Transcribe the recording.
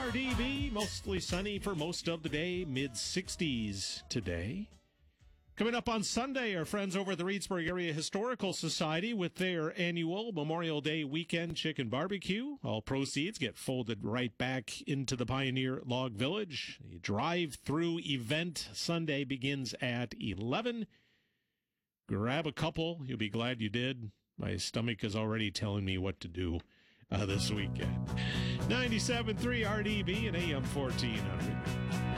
RDB, mostly sunny for most of the day, mid-60s today. Coming up on Sunday, our friends over at the Reedsburg Area Historical Society with their annual Memorial Day weekend chicken barbecue. All proceeds get folded right back into the Pioneer Log Village. The drive-through event Sunday begins at 11. Grab a couple. You'll be glad you did. My stomach is already telling me what to do this weekend. 97.3 RDB and AM 1400.